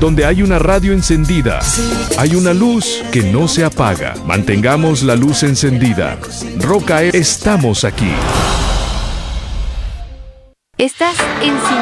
Donde hay una radio encendida, hay una luz que no se apaga. Mantengamos la luz encendida. Roca, estamos aquí. Estás en